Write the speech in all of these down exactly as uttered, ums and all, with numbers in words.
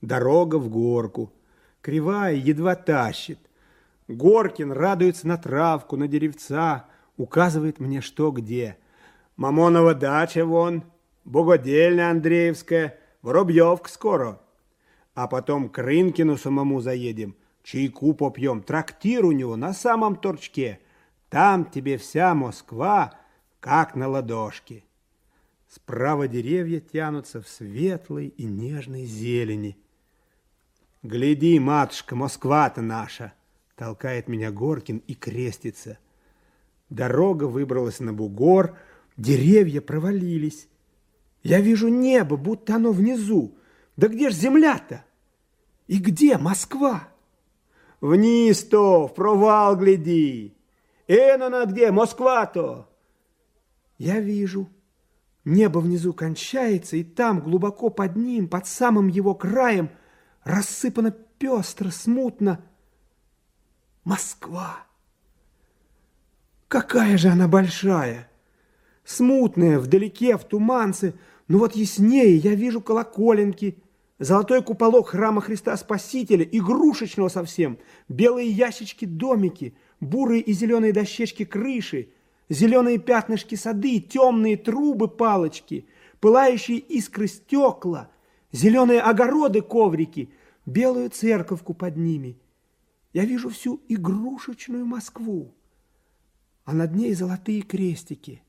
Дорога в горку. Кривая едва тащит. Горкин радуется на травку, на деревца, указывает мне, что где. Мамонова дача вон, Богодельня Андреевская, Воробьевка скоро. А потом к Рынкину самому заедем, чайку попьем, трактир у него на самом торчке. Там тебе вся Москва, как на ладошке. Справа деревья тянутся в светлой и нежной зелени. Гляди, матушка, Москва-то наша, толкает меня Горкин и крестится. Дорога выбралась на бугор, деревья провалились. Я вижу небо, будто оно внизу. Да где ж земля-то? И где Москва? Вниз-то, в провал гляди. Эн она где, Москва-то? Я вижу. Небо внизу кончается, и там, глубоко под ним, под самым его краем, рассыпано пестро, смутно. Москва. Какая же она большая! Смутная, вдалеке, в туманце, но вот яснее я вижу колоколенки, золотой куполок храма Христа Спасителя, игрушечного совсем, белые ящички-домики, бурые и зеленые дощечки крыши, зеленые пятнышки сады, темные трубы-палочки, пылающие искры стекла, зеленые огороды-коврики, белую церковку под ними. Я вижу всю игрушечную Москву, а над ней золотые крестики.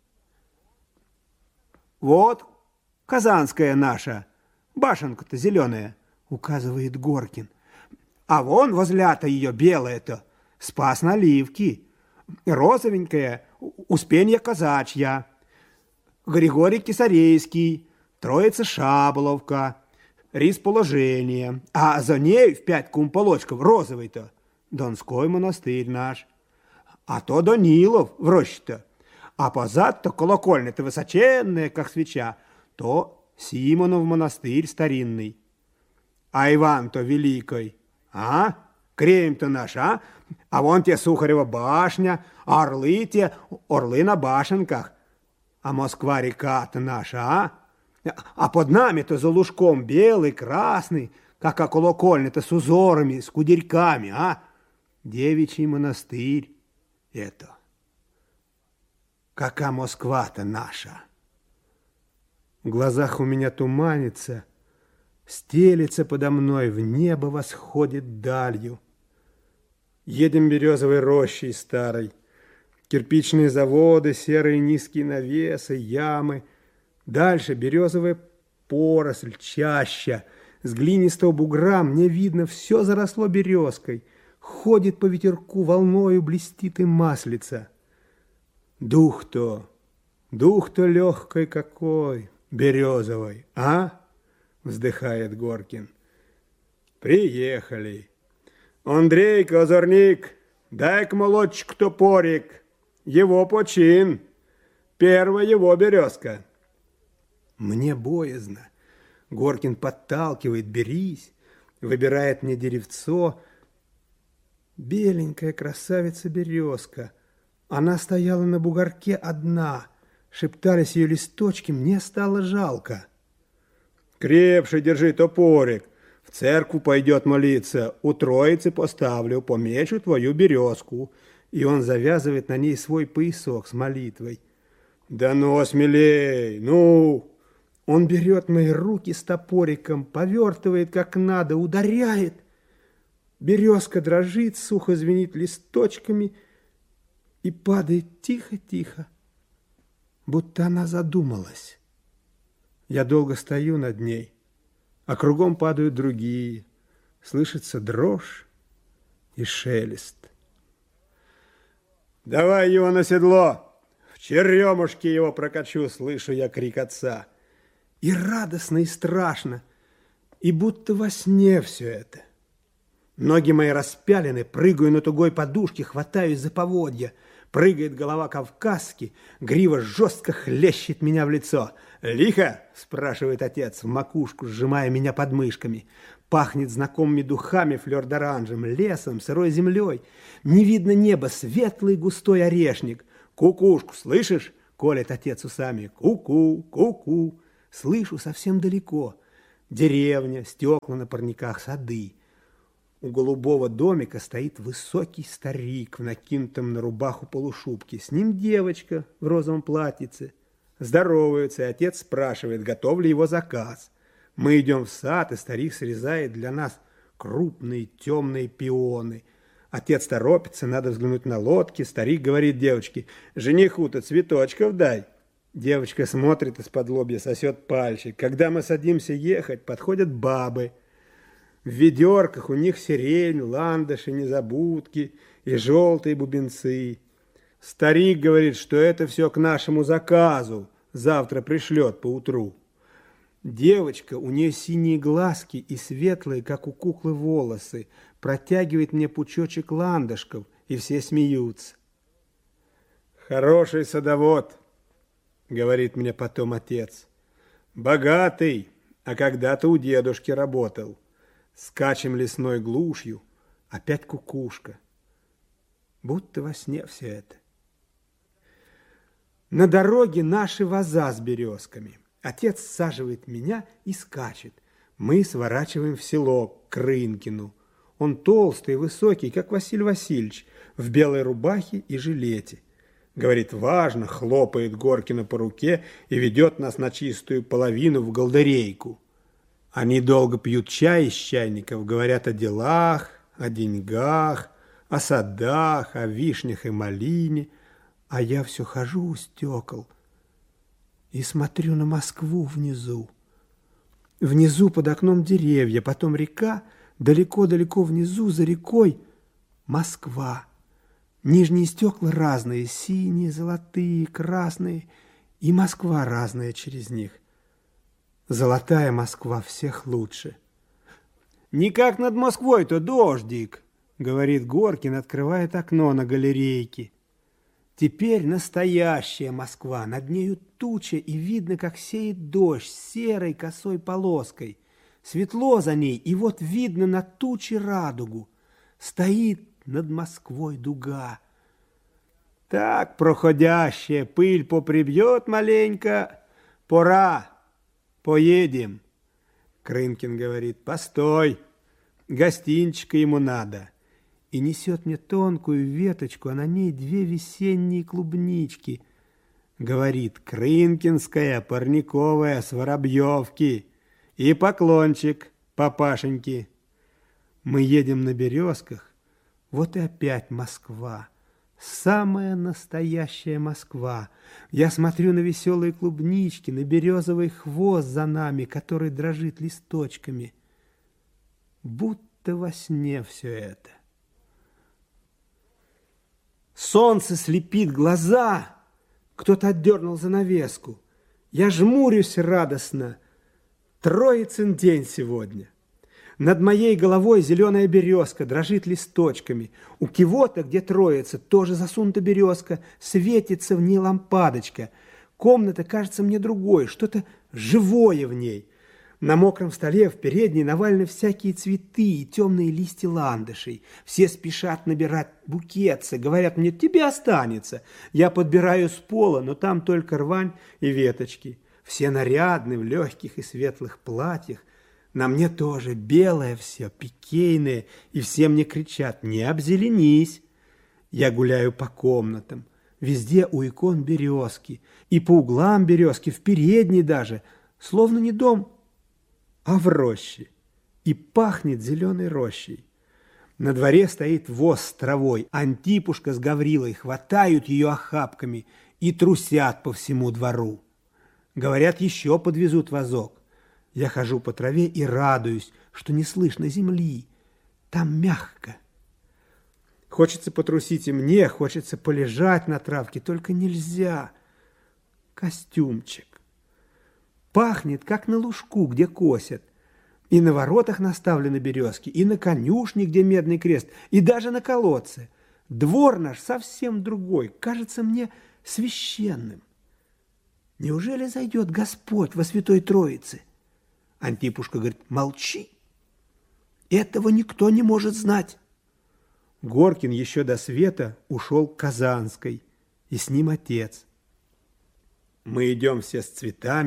Вот Казанская наша, башенка-то зеленая, указывает Горкин. А вон возле-то ее белая-то, Спас Наливки, розовенькая, Успенья казачья, Григорий Кисарейский, Троица Шаболовка, Рисположение, а за ней в пять кумполочков розовый-то Донской монастырь наш, а то Данилов в роще-то, а позад-то колокольня-то высоченная, как свеча, то Симонов монастырь старинный. А Иван-то великий, а? Кремень-то наш, а? А вон те Сухарева башня, а орлы те, орлы на башенках. А Москва-река-то наша, а? А под нами-то за лужком белый, красный, как а колокольня-то с узорами, с кудерьками, а? Девичий монастырь это. Кака Москва-то наша. В глазах у меня туманится, стелется подо мной, в небо восходит далью. Едем березовой рощей старой, кирпичные заводы, серые низкие навесы, ямы. Дальше березовая поросль, чаща. С глинистого бугра мне видно, все заросло березкой. Ходит по ветерку волною, блестит и маслица. Дух-то, дух-то легкой какой, березовой, а? Вздыхает Горкин. Приехали. Андрейка, озорник, дай-ка молодчику топорик. Его почин. Первая его березка. Мне боязно. Горкин подталкивает, берись, выбирает мне деревцо. Беленькая красавица-березка. Она стояла на бугорке одна. Шептались ее листочки, мне стало жалко. Крепше держи топорик. В церкву пойдет молиться. У Троицы поставлю, помечу твою березку. И он завязывает на ней свой поясок с молитвой. Да ну, смелей, ну! Он берет мои руки с топориком, повертывает как надо, ударяет. Березка дрожит, сухо звенит листочками и падает тихо-тихо, будто она задумалась. Я долго стою над ней, а кругом падают другие. Слышится дрожь и шелест. «Давай его на седло! В черемушке его прокачу!» Слышу я крик отца. И радостно, и страшно, и будто во сне все это. Ноги мои распялены, прыгаю на тугой подушке, хватаюсь за поводья. Прыгает голова кавказки, грива жестко хлещет меня в лицо. «Лихо?» – спрашивает отец в макушку, сжимая меня под мышками. Пахнет знакомыми духами, флёр-д'оранжем, лесом, сырой землей. Не видно неба, светлый густой орешник. «Кукушку слышишь?» – колет отец усами. «Ку-ку, ку-ку». Слышу совсем далеко. Деревня, стекла на парниках, сады. У голубого домика стоит высокий старик в накинутом на рубаху полушубке. С ним девочка в розовом платьице. Здороваются, и отец спрашивает, готов ли его заказ. Мы идем в сад, и старик срезает для нас крупные темные пионы. Отец торопится, надо взглянуть на лодки. Старик говорит девочке, жениху-то цветочков дай. Девочка смотрит из-под лобья, сосет пальчик. Когда мы садимся ехать, подходят бабы. В ведерках у них сирень, ландыши, незабудки и желтые бубенцы. Старик говорит, что это все к нашему заказу. Завтра пришлет поутру. Девочка, у нее синие глазки и светлые, как у куклы, волосы. Протягивает мне пучочек ландышков, и все смеются. Хороший садовод, говорит мне потом отец. Богатый, а когда-то у дедушки работал. Скачем лесной глушью, опять кукушка. Будто во сне все это. На дороге наши ваза с березками. Отец саживает меня и скачет. Мы сворачиваем в село, к Рынкину. Он толстый, высокий, как Василий Васильевич, в белой рубахе и жилете. Говорит важно, хлопает Горкина по руке и ведет нас на чистую половину в голдырейку. Они долго пьют чай из чайников, говорят о делах, о деньгах, о садах, о вишнях и малине, а я все хожу у стекол и смотрю на Москву внизу. Внизу под окном деревья, потом река, далеко-далеко внизу за рекой Москва. Нижние стекла разные, синие, золотые, красные, и Москва разная через них. Золотая Москва всех лучше. «Никак над Москвой-то дождик», — говорит Горкин, открывает окно на галерейке. Теперь настоящая Москва, над нею туча, и видно, как сеет дождь серой косой полоской. Светло за ней, и вот видно на туче радугу. Стоит над Москвой дуга. Так, проходящая, пыль поприбьет маленько, пора, поедем. Крынкин говорит, постой, гостинчика ему надо. И несет мне тонкую веточку, а на ней две весенние клубнички. Говорит, крынкинская, парниковая, с Воробьевки. И поклончик папашеньки. Мы едем на березках. Вот и опять Москва. Самая настоящая Москва. Я смотрю на веселые клубнички, на березовый хвост за нами, который дрожит листочками. Будто во сне все это. Солнце слепит глаза. Кто-то отдернул занавеску. Я жмурюсь радостно. Троицын день сегодня. Над моей головой зеленая березка дрожит листочками. У кого-то, где Троица, тоже засунута березка, светится в ней лампадочка. Комната кажется мне другой, что-то живое в ней. На мокром столе в передней навалены всякие цветы и темные листья ландышей. Все спешат набирать букетцы, говорят мне, тебе останется. Я подбираю с пола, но там только рвань и веточки. Все нарядны в легких и светлых платьях. На мне тоже белое все, пикейное, и все мне кричат, не обзеленись. Я гуляю по комнатам, везде у икон березки, и по углам березки, в передней даже, словно не дом, а в роще, и пахнет зеленой рощей. На дворе стоит воз с травой, Антипушка с Гаврилой хватают ее охапками и трусят по всему двору. Говорят, еще подвезут возок. Я хожу по траве и радуюсь, что не слышно земли. Там мягко. Хочется потрусить и мне, хочется полежать на травке, только нельзя. Костюмчик. Пахнет, как на лужку, где косят. И на воротах наставлены березки, и на конюшне, где медный крест, и даже на колодце. Двор наш совсем другой, кажется мне священным. Неужели зайдет Господь во Святой Троице? Антипушка говорит, молчи, этого никто не может знать. Горкин еще до света ушел к Казанской, и с ним отец. Мы идем все с цветами,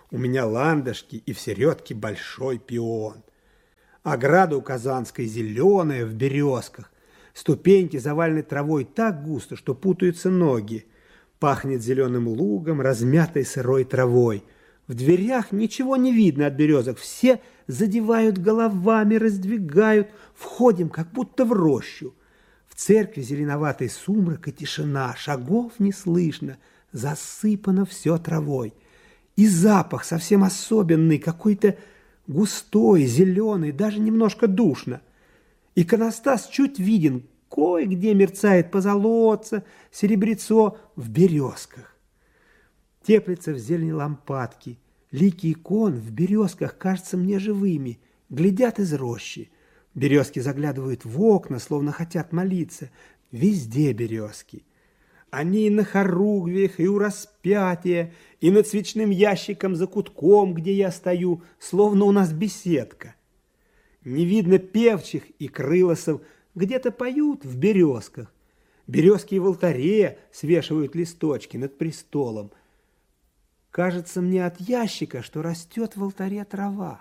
У меня ландышки и в середке большой пион. Ограда у Казанской зеленая в березках. Ступеньки завалены травой так густо, что путаются ноги. Пахнет зеленым лугом, размятой сырой травой. В дверях ничего не видно от березок. Все задевают головами, раздвигают. Входим, как будто в рощу. В церкви зеленоватый сумрак и тишина. Шагов не слышно. Засыпано все травой. И запах совсем особенный, какой-то густой, зеленый, даже немножко душно. Иконостас чуть виден, кое-где мерцает позолотце, серебрецо в березках. Теплится в зелени лампадки. Лики икон в березках кажутся мне живыми, глядят из рощи. Березки заглядывают в окна, словно хотят молиться. Везде березки. Они и на хоругвиях, и у распятия, и над свечным ящиком за кутком, где я стою, словно у нас беседка. Не видно певчих и крылосов, где-то поют в березках. Березки и в алтаре свешивают листочки над престолом. Кажется мне от ящика, что растет в алтаре трава.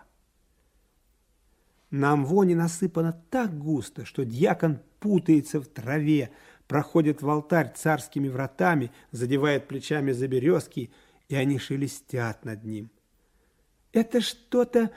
На амвоне насыпано так густо, что дьякон путается в траве, проходит в алтарь царскими вратами, задевает плечами за березки, и они шелестят над ним. Это что-то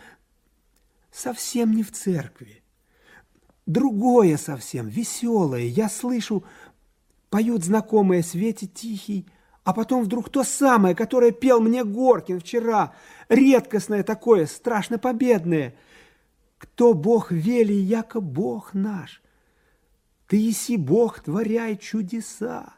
совсем не в церкви. Другое совсем, веселое. Я слышу, поют знакомые Свете Тихий, а потом вдруг то самое, которое пел мне Горкин вчера, редкостное такое, страшно победное. Кто Бог вели, яко Бог наш. Ты еси Бог, творяй чудеса.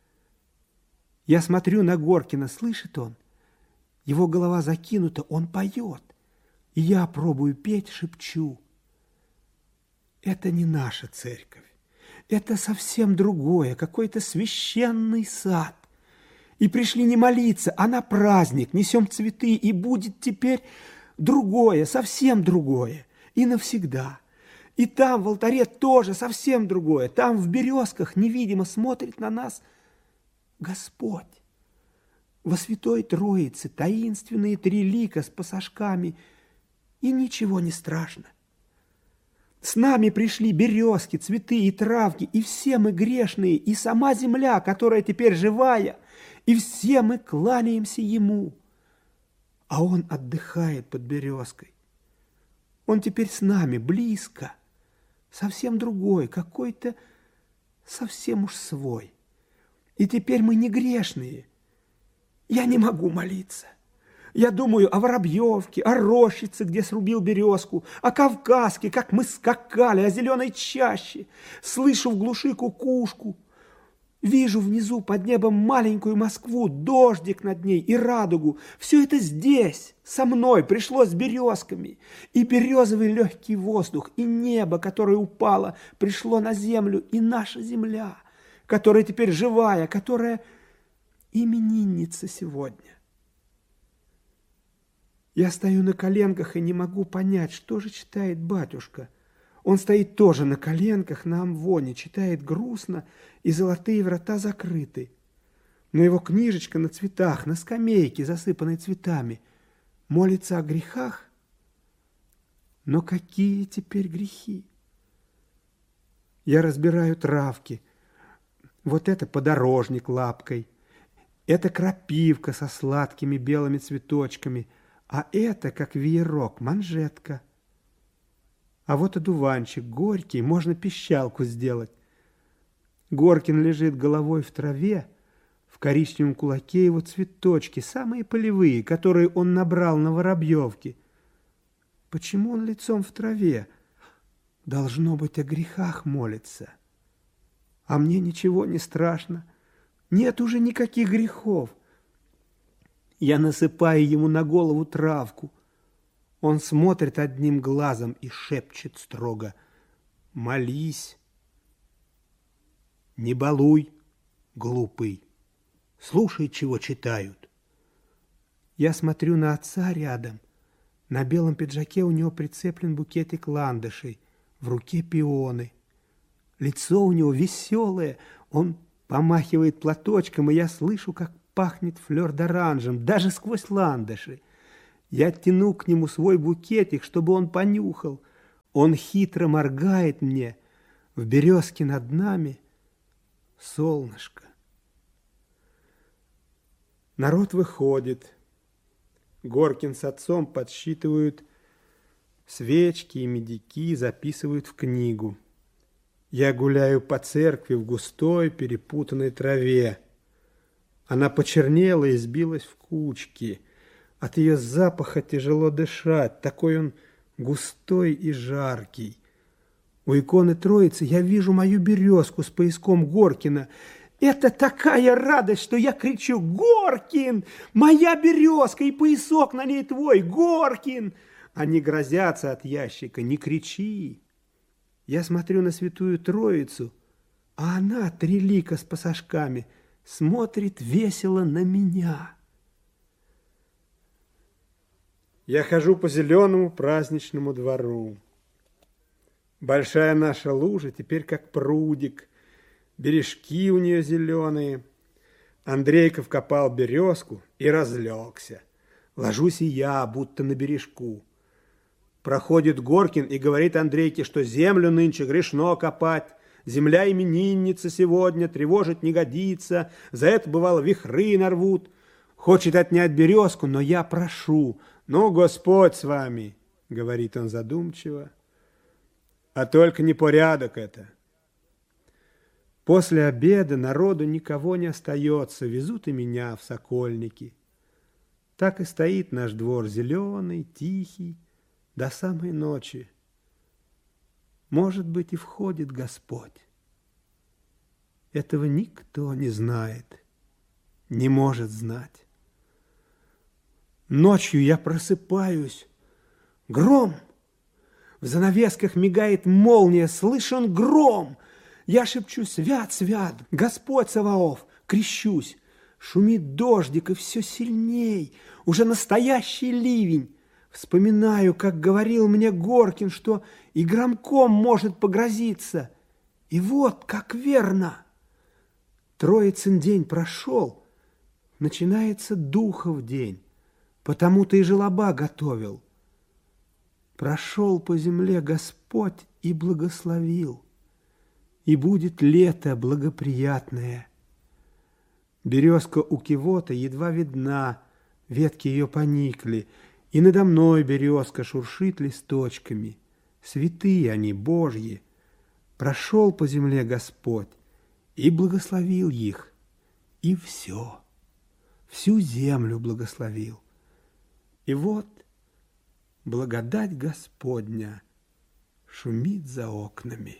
Я смотрю на Горкина, слышит он? Его голова закинута, он поет. И я пробую петь, шепчу. Это не наша церковь. Это совсем другое, какой-то священный сад. И пришли не молиться, а на праздник. Несем цветы, и будет теперь другое, совсем другое. И навсегда. И там, в алтаре, тоже совсем другое. Там, в березках, невидимо смотрит на нас Господь. Во Святой Троице таинственные три лика с пасашками, и ничего не страшно. С нами пришли березки, цветы и травки, и все мы грешные, и сама земля, которая теперь живая, и все мы кланяемся Ему. А Он отдыхает под березкой. Он теперь с нами, близко, совсем другой, какой-то совсем уж свой. И теперь мы не грешные. Я не могу молиться. Я думаю о Воробьевке, о рощице, где срубил березку, о Кавказке, как мы скакали, о зеленой чаще. Слышу в глуши кукушку. Вижу внизу под небом маленькую Москву, дождик над ней и радугу. Все это здесь, со мной, пришло с березками. И березовый легкий воздух, и небо, которое упало, пришло на землю, и наша земля, которая теперь живая, которая именинница сегодня. Я стою на коленках и не могу понять, что же читает батюшка. Он стоит тоже на коленках на амвоне, читает грустно, и золотые врата закрыты. Но его книжечка на цветах, на скамейке, засыпанной цветами, молится о грехах. Но какие теперь грехи? Я разбираю травки. Вот это подорожник лапкой, это крапивка со сладкими белыми цветочками, а это, как веерок, манжетка. А вот одуванчик горький, можно пищалку сделать. Горкин лежит головой в траве, в коричневом кулаке его цветочки, самые полевые, которые он набрал на Воробьевке. Почему он лицом в траве? Должно быть, о грехах молится. А мне ничего не страшно. Нет уже никаких грехов. Я насыпаю ему на голову травку. Он смотрит одним глазом и шепчет строго: молись. Не балуй, глупый. Слушай, чего читают. Я смотрю на отца рядом. На белом пиджаке у него прицеплен букетик ландышей, в руке пионы. Лицо у него веселое, он помахивает платочком, и я слышу, как пахнет флёр-д'оранжем, даже сквозь ландыши. Я тяну к нему свой букетик, чтобы он понюхал. Он хитро моргает мне. В березке над нами солнышко. Народ выходит. Горкин с отцом подсчитывают свечки и медики, записывают в книгу. Я гуляю по церкви в густой перепутанной траве. Она почернела и сбилась в кучки. От ее запаха тяжело дышать, такой он густой и жаркий. У иконы Троицы я вижу мою березку с пояском Горкина. Это такая радость, что я кричу: «Горкин! Моя березка и поясок на ней твой! Горкин!» Они грозятся от ящика: «Не кричи!» Я смотрю на Святую Троицу, а она, трилика с пасашками, смотрит весело на меня. Я хожу по зеленому праздничному двору. Большая наша лужа теперь как прудик, бережки у нее зеленые. Андрейка вкопал березку и разлегся. Ложусь и я, будто на бережку. Проходит Горкин и говорит Андрейке, что землю нынче грешно копать, земля именинница сегодня, тревожить не годится, за это, бывало, вихры нарвут. Хочет отнять березку, но я прошу: «Ну, Господь с вами», — говорит он задумчиво, — «а только не порядок это». После обеда народу никого не остается, везут и меня в Сокольники. Так и стоит наш двор зеленый, тихий, до самой ночи. Может быть, и входит Господь. Этого никто не знает, не может знать. Ночью я просыпаюсь. Гром! В занавесках мигает молния, слышен гром. Я шепчу: «Свят, свят, Господь Саваоф!» Крещусь. Шумит дождик, и все сильней. Уже настоящий ливень. Вспоминаю, как говорил мне Горкин, что и громком может погрозиться. И вот как верно. Троицын день прошел, начинается Духов день. Потому-то и желоба готовил. Прошел по земле Господь и благословил. И будет лето благоприятное. Березка у кивота едва видна, ветки ее поникли, и надо мной березка шуршит листочками. Святые они, Божьи. Прошел по земле Господь и благословил их. И все, всю землю благословил. И вот благодать Господня шумит за окнами.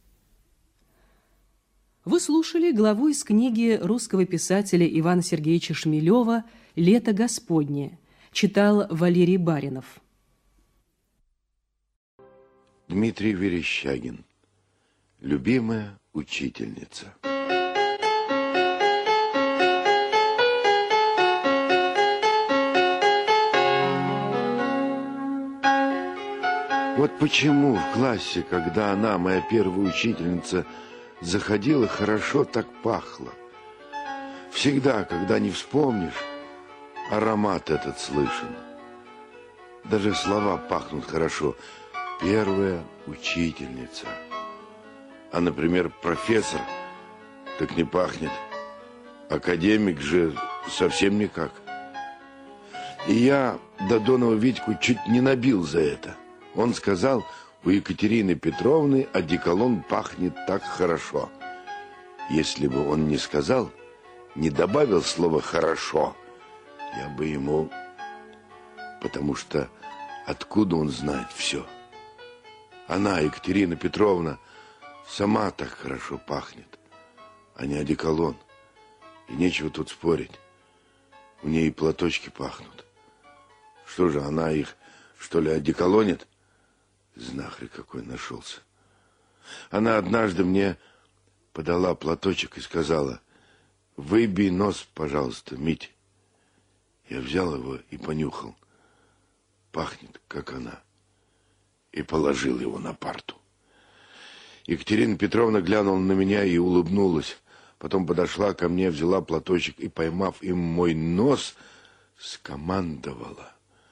Вы слушали главу из книги русского писателя Ивана Сергеевича Шмелева «Лето Господне». Читал Валерий Баринов. Дмитрий Верещагин. Любимая учительница. Вот почему в классе, когда она, моя первая учительница, заходила, хорошо так пахло. Всегда, когда не вспомнишь, аромат этот слышен. Даже слова пахнут хорошо. Первая учительница. А, например, профессор так не пахнет. Академик же совсем никак. И я Додонова Витьку чуть не набил за это. Он сказал: у Екатерины Петровны одеколон пахнет так хорошо. Если бы он не сказал, не добавил слово «хорошо», я бы ему... Потому что откуда он знает все? Она, Екатерина Петровна, сама так хорошо пахнет, а не одеколон. И нечего тут спорить. У нее и платочки пахнут. Что же, она их, что ли, одеколонит? Знахарь какой нашелся. Она однажды мне подала платочек и сказала: выбей нос, пожалуйста, Мить. Я взял его и понюхал. Пахнет, как она. И положил его на парту. Екатерина Петровна глянула на меня и улыбнулась. Потом подошла ко мне, взяла платочек и, поймав им мой нос, скомандовала: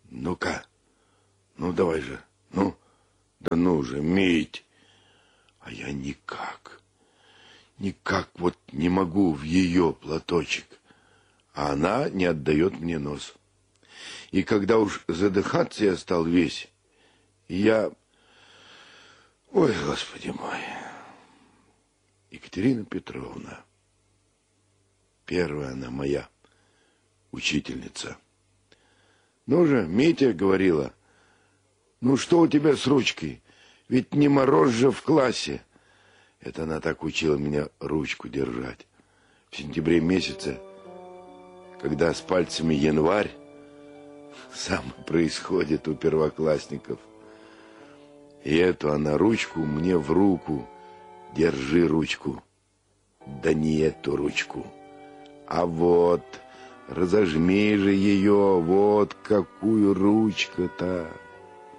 Ну-ка, ну давай же, ну, да ну же, Мить. А я никак, никак вот не могу в ее платочек, а она не отдает мне нос. И когда уж задыхаться я стал весь, я... Ой, Господи мой. Екатерина Петровна, первая она моя учительница. Ну же, Митя говорила, ну что у тебя с ручкой? Ведь не мороз же в классе. Это она так учила меня ручку держать. В сентябре месяце, когда с пальцами январь, самое происходит у первоклассников. И эту она ручку мне в руку. Держи ручку. Да не эту ручку, а вот, разожми же ее, вот какую ручку-то.